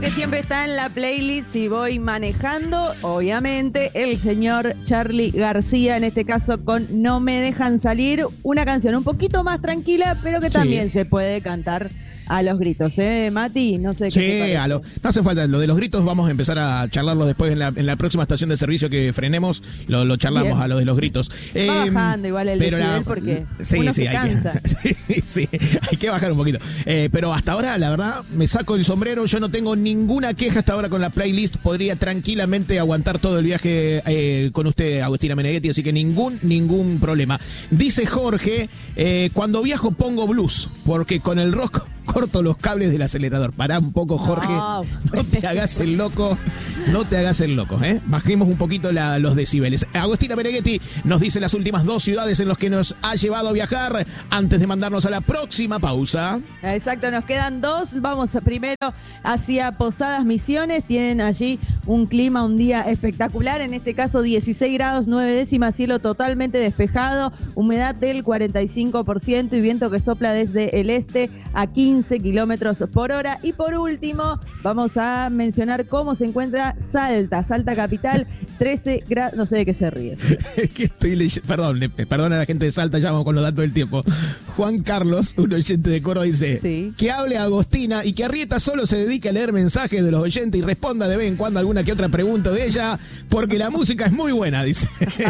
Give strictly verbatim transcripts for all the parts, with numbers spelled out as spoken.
Que siempre está en la playlist si voy manejando, obviamente, el señor Charly García, en este caso con No Me Dejan Salir, una canción un poquito más tranquila, pero que también sí se puede cantar a los gritos, ¿eh, Mati? No sé qué sí, te parece. a lo, no hace falta. Lo de los gritos vamos a empezar a charlarlo después en la, en la próxima estación de servicio que frenemos. Lo, lo charlamos. Bien. A lo de los gritos. Va eh, bajando igual el pero decibel la, porque sí, uno sí, se hay cansa. Que, sí, sí, hay que bajar un poquito. Eh, pero hasta ahora, la verdad, me saco el sombrero. Yo no tengo ninguna queja hasta ahora con la playlist. Podría tranquilamente aguantar todo el viaje eh, con usted, Agustina Meneghetti. Así que ningún, ningún problema. Dice Jorge, eh, cuando viajo pongo blues, porque con el rock corto los cables del acelerador. Pará un poco, Jorge. No, no te hagas el loco. No te hagas el loco, ¿eh? Bajemos un poquito la, los decibeles. Agustina Meneghetti nos dice las últimas dos ciudades en las que nos ha llevado a viajar antes de mandarnos a la próxima pausa. Exacto, nos quedan dos. Vamos primero hacia Posadas Misiones. Tienen allí un clima, un día espectacular. En este caso, dieciséis grados, nueve décimas, cielo totalmente despejado, humedad del cuarenta y cinco por ciento y viento que sopla desde el este a quince kilómetros por hora. Y por último, vamos a mencionar cómo se encuentra Salta, Salta capital, trece grados, no sé de qué se ríe. Es que estoy leyendo, perdón, perdón a la gente de Salta, ya vamos con los datos del tiempo. Juan Carlos, un oyente de Córdoba, dice, sí, que hable a Agostina y que Arrieta solo se dedique a leer mensajes de los oyentes y responda de vez en cuando alguna que otra pregunta de ella, porque la música es muy buena, dice.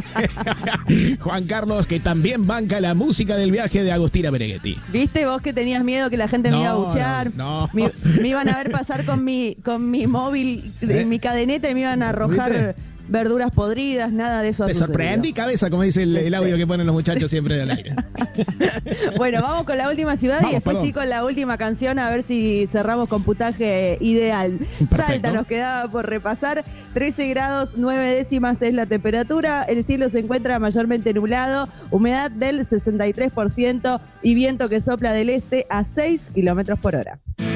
Juan Carlos, que también banca la música del viaje de Agustina Meneghetti. ¿Viste vos que tenías miedo que la gente no, me iba a buchar? No, no. Me, me iban a ver pasar con mi, con mi móvil, ¿Eh? mi cadeneta y me iban a arrojar... ¿Viste? Verduras podridas, nada de eso. Te sorprendí, cabeza, como dice el, el audio que ponen los muchachos siempre al aire. Bueno, vamos con la última ciudad vamos, y después perdón. sí con la última canción, a ver si cerramos con puntaje ideal. Perfecto. Salta nos quedaba por repasar, trece grados, nueve décimas es la temperatura, el cielo se encuentra mayormente nublado, humedad del sesenta y tres por ciento y viento que sopla del este a seis kilómetros por hora.